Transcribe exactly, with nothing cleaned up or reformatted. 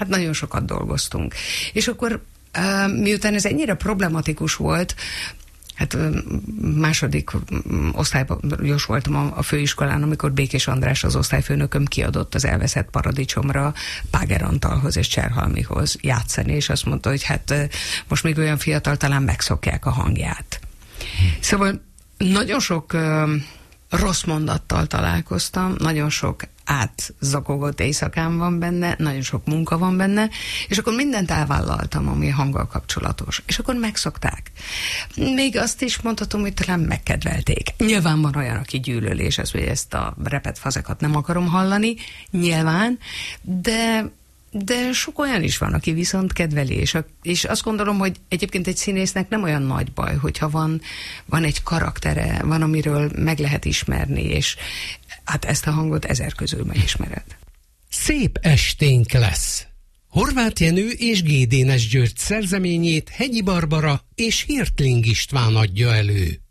Hát nagyon sokat dolgoztunk. És akkor miután ez ennyire problematikus volt, hát második osztályos voltam a főiskolán, amikor Békés András, az osztályfőnököm kiadott az Elveszett paradicsomra Páger Antalhoz és Cserhalmihoz játszani, és azt mondta, hogy hát most még olyan fiatal, talán megszokják a hangját. Szóval nagyon sok rossz mondattal találkoztam, nagyon sok átzakogott éjszakám van benne, nagyon sok munka van benne, és akkor mindent elvállaltam, ami hanggal kapcsolatos. És akkor megszokták. Még azt is mondhatom, hogy talán megkedvelték. Nyilván van olyan, aki gyűlöl, és ez, hogy ezt a repet fazekat nem akarom hallani, nyilván, de de sok olyan is van, aki viszont kedveli, és, a, és azt gondolom, hogy egyébként egy színésznek nem olyan nagy baj, hogyha van, van egy karaktere, van, amiről meg lehet ismerni, és hát ezt a hangot ezer közül megismered. Szép esténk lesz! Horváth Jenő és G. Dénes György szerzeményét Hegyi Barbara és Hirtling István adja elő.